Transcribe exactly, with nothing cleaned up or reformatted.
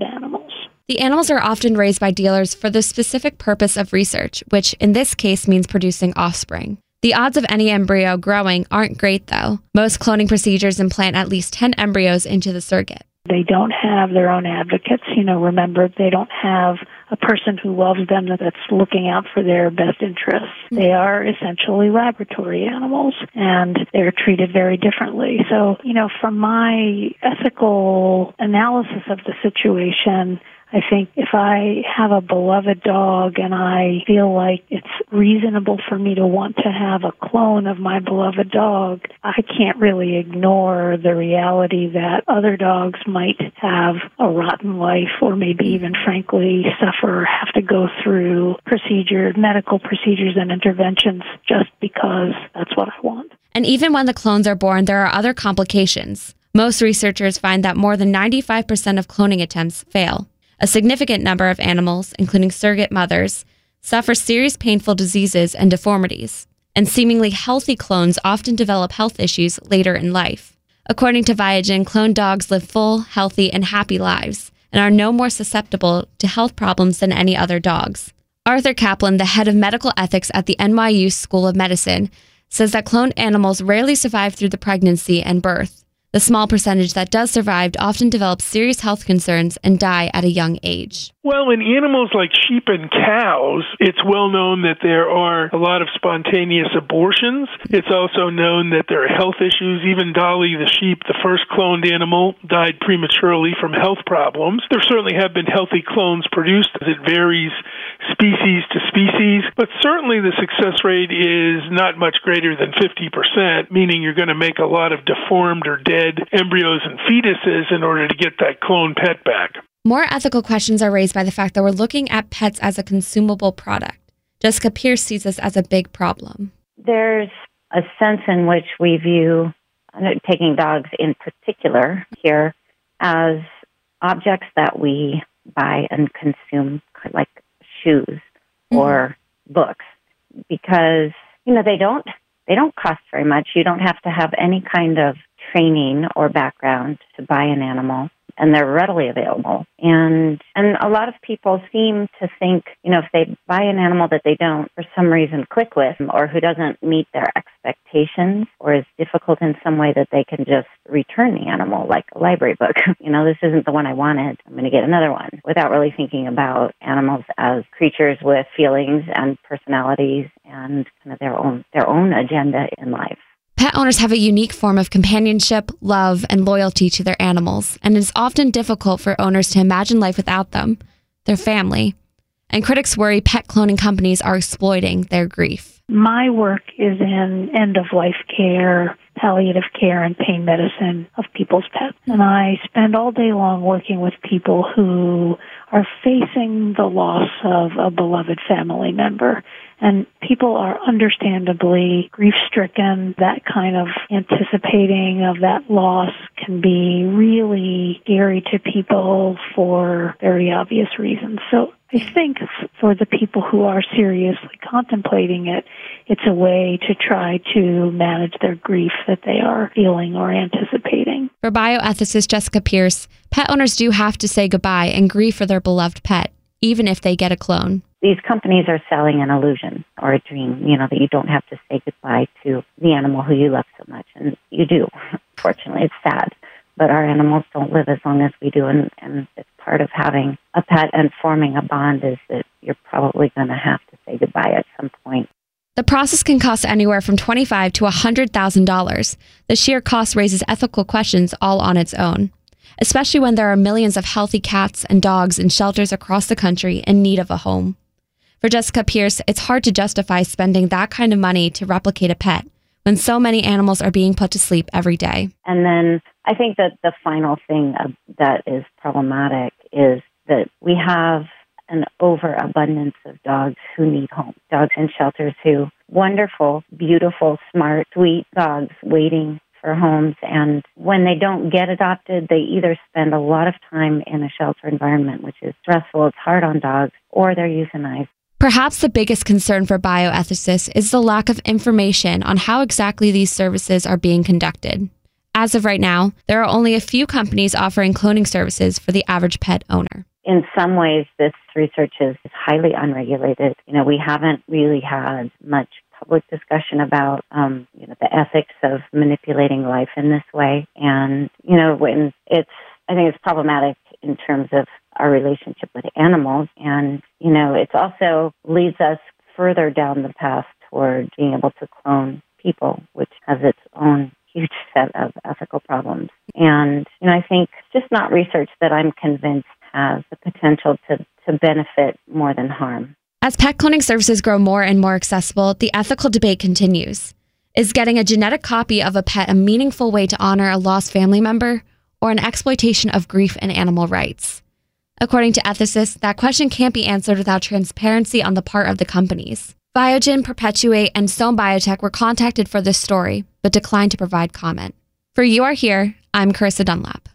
beloved animals. The animals are often raised by dealers for the specific purpose of research, which in this case means producing offspring. The odds of any embryo growing aren't great, though. Most cloning procedures implant at least ten embryos into the surrogate. They don't have their own advocates. You know, remember, they don't have a person who loves them that's looking out for their best interests. They are essentially laboratory animals, and they're treated very differently. So, you know, from my ethical analysis of the situation, I think if I have a beloved dog and I feel like it's reasonable for me to want to have a clone of my beloved dog, I can't really ignore the reality that other dogs might have a rotten life or maybe even, frankly, suffer, have to go through procedures, medical procedures and interventions just because that's what I want. And even when the clones are born, there are other complications. Most researchers find that more than ninety-five percent of cloning attempts fail. A significant number of animals, including surrogate mothers, suffer serious painful diseases and deformities, and seemingly healthy clones often develop health issues later in life. According to Viagen, cloned dogs live full, healthy, and happy lives, and are no more susceptible to health problems than any other dogs. Arthur Kaplan, the head of medical ethics at the N Y U School of Medicine, says that cloned animals rarely survive through the pregnancy and birth. The small percentage that does survive often develops serious health concerns and die at a young age. Well, in animals like sheep and cows, it's well known that there are a lot of spontaneous abortions. It's also known that there are health issues. Even Dolly the sheep, the first cloned animal, died prematurely from health problems. There certainly have been healthy clones produced. It varies species to species, but certainly the success rate is not much greater than fifty percent, meaning you're going to make a lot of deformed or dead embryos and fetuses in order to get that clone pet back. More ethical questions are raised by the fact that we're looking at pets as a consumable product. Jessica Pierce sees this as a big problem. There's a sense in which we view taking dogs in particular here as objects that we buy and consume, like shoes mm-hmm. or books, because, you know, they don't they don't cost very much. You don't have to have any kind of training or background to buy an animal, and they're readily available. And and a lot of people seem to think, you know, if they buy an animal that they don't, for some reason, click with, or who doesn't meet their expectations, or is difficult in some way, that they can just return the animal like a library book. You know, this isn't the one I wanted. I'm going to get another one, without really thinking about animals as creatures with feelings and personalities and kind of their own their own agenda in life. Pet owners have a unique form of companionship, love, and loyalty to their animals, and it is often difficult for owners to imagine life without them, their family. And critics worry pet cloning companies are exploiting their grief. My work is in end-of-life care, palliative care, and pain medicine of people's pets. And I spend all day long working with people who are facing the loss of a beloved family member. And people are understandably grief-stricken. That kind of anticipating of that loss can be really scary to people for very obvious reasons. So I think for the people who are seriously contemplating it, it's a way to try to manage their grief that they are feeling or anticipating. For bioethicist Jessica Pierce, pet owners do have to say goodbye and grieve for their beloved pet, even if they get a clone. These companies are selling an illusion or a dream, you know, that you don't have to say goodbye to the animal who you love so much. And you do. Fortunately, it's sad. But our animals don't live as long as we do. And, and it's part of having a pet and forming a bond is that you're probably going to have to say goodbye at some point. The process can cost anywhere from twenty-five thousand dollars to one hundred thousand dollars. The sheer cost raises ethical questions all on its own, especially when there are millions of healthy cats and dogs in shelters across the country in need of a home. For Jessica Pierce, it's hard to justify spending that kind of money to replicate a pet when so many animals are being put to sleep every day. And then I think that the final thing that is problematic is that we have an overabundance of dogs who need homes, dogs in shelters who, wonderful, beautiful, smart, sweet dogs waiting for homes. And when they don't get adopted, they either spend a lot of time in a shelter environment, which is stressful, it's hard on dogs, or they're euthanized. Perhaps the biggest concern for bioethicists is the lack of information on how exactly these services are being conducted. As of right now, there are only a few companies offering cloning services for the average pet owner. In some ways, this research is highly unregulated. You know, we haven't really had much public discussion about, um, you know, the ethics of manipulating life in this way. And, you know, when it's, I think it's problematic in terms of our relationship with animals. And, you know, it also leads us further down the path toward being able to clone people, which has its own huge set of ethical problems. And, you know, I think it's just not research that I'm convinced has the potential to, to benefit more than harm. As pet cloning services grow more and more accessible, the ethical debate continues. Is getting a genetic copy of a pet a meaningful way to honor a lost family member, or an exploitation of grief and animal rights? According to ethicists, that question can't be answered without transparency on the part of the companies. Biogen, Perpetuate, and Sown Biotech were contacted for this story, but declined to provide comment. For You Are Here, I'm Carissa Dunlap.